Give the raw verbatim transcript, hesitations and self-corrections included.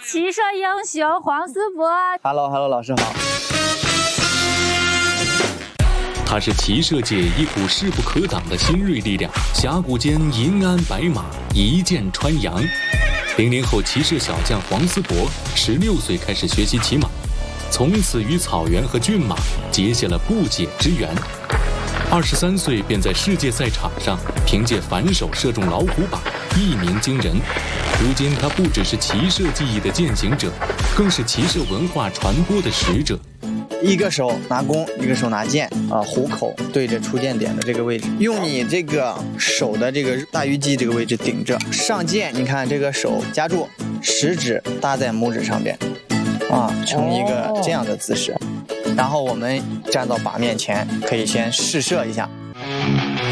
骑射英雄黄思博。 Hello Hello， 老师好。 他是骑射界一股势不可挡的新锐力量，峡谷间银鞍白马，一箭穿杨。零零后骑射小将黄思博，十六岁开始学习骑马，从此与草原和骏马结下了不解之缘。二十三岁便在世界赛场上凭借反手射中老虎靶，一鸣惊人。如今他不只是骑射技艺的践行者，更是骑射文化传播的使者。 一个手拿弓，一个手拿箭啊，虎口对着出箭点的这个位置，用你这个手的这个大鱼际这个位置顶着上箭。你看这个手夹住，食指搭在拇指上边，啊，成一个这样的姿势。然后我们站到靶面前，可以先试射一下。